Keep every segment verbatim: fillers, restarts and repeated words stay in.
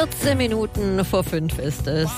vierzehn Minuten vor fünf ist es.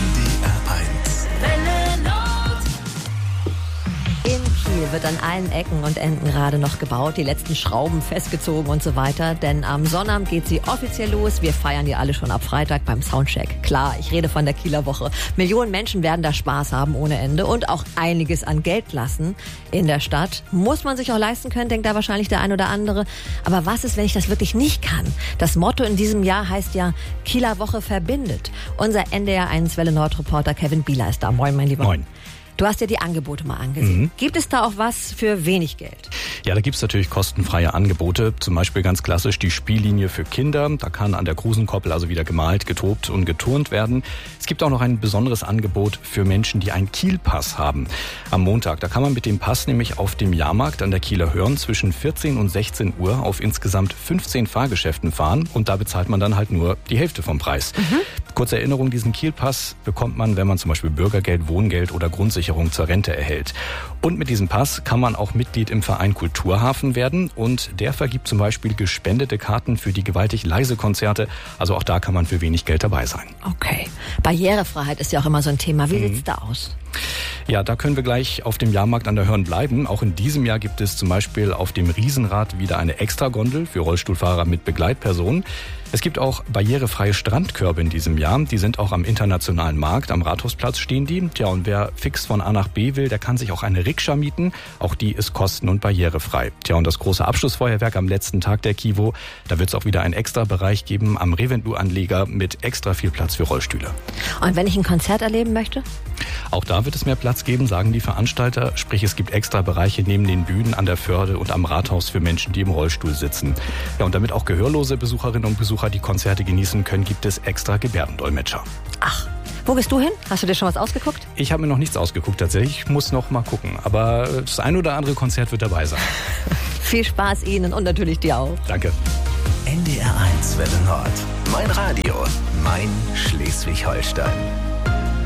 In Kiel wird an allen Ecken und Enden gerade noch gebaut, die letzten Schrauben festgezogen und so weiter. Denn am Sonnabend geht sie offiziell los. Wir feiern ja alle schon ab Freitag beim Soundcheck. Klar, ich rede von der Kieler Woche. Millionen Menschen werden da Spaß haben ohne Ende und auch einiges an Geld lassen in der Stadt. Muss man sich auch leisten können, denkt da wahrscheinlich der ein oder andere. Aber was ist, wenn ich das wirklich nicht kann? Das Motto in diesem Jahr heißt ja Kieler Woche verbindet. Unser N D R eins Welle Nord Reporter Kevin Bieler ist da. Moin, mein Lieber. Moin. Du hast dir die Angebote mal angesehen. Mhm. Gibt es da auch was für wenig Geld? Ja, da gibt's natürlich kostenfreie Angebote. Zum Beispiel ganz klassisch die Spiellinie für Kinder. Da kann an der Krusenkoppel also wieder gemalt, getobt und geturnt werden. Es gibt auch noch ein besonderes Angebot für Menschen, die einen Kielpass haben. Am Montag, da kann man mit dem Pass nämlich auf dem Jahrmarkt an der Kieler Hörn zwischen vierzehn und sechzehn Uhr auf insgesamt fünfzehn Fahrgeschäften fahren. Und da bezahlt man dann halt nur die Hälfte vom Preis. Mhm. Kurze Erinnerung, diesen Kielpass bekommt man, wenn man zum Beispiel Bürgergeld, Wohngeld oder Grundsicherung zur Rente erhält. Und mit diesem Pass kann man auch Mitglied im Verein Kulturhafen werden. Und der vergibt zum Beispiel gespendete Karten für die gewaltig leise Konzerte. Also auch da kann man für wenig Geld dabei sein. Okay. Barrierefreiheit ist ja auch immer so ein Thema. Wie mhm. sieht's da aus? Ja, da können wir gleich auf dem Jahrmarkt an der Hörn bleiben. Auch in diesem Jahr gibt es zum Beispiel auf dem Riesenrad wieder eine Extragondel für Rollstuhlfahrer mit Begleitpersonen. Es gibt auch barrierefreie Strandkörbe in diesem Jahr. Die sind auch am internationalen Markt. Am Rathausplatz stehen die. Tja, und wer fix von A nach B will, der kann sich auch eine Rikscha mieten. Auch die ist kosten- und barrierefrei. Tja, und das große Abschlussfeuerwerk am letzten Tag der Kivo, da wird es auch wieder einen extra Bereich geben am Revendu-Anleger mit extra viel Platz für Rollstühle. Und wenn ich ein Konzert erleben möchte? Auch da wird es mehr Platz geben, sagen die Veranstalter. Sprich, es gibt extra Bereiche neben den Bühnen an der Förde und am Rathaus für Menschen, die im Rollstuhl sitzen. Ja, und damit auch gehörlose Besucherinnen und Besucher die Konzerte genießen können, gibt es extra Gebärdendolmetscher. Ach, wo gehst du hin? Hast du dir schon was ausgeguckt? Ich habe mir noch nichts ausgeguckt tatsächlich. Ich muss noch mal gucken. Aber das ein oder andere Konzert wird dabei sein. Viel Spaß Ihnen und natürlich dir auch. Danke. N D R eins Welle Nord. Mein Radio. Mein Schleswig-Holstein.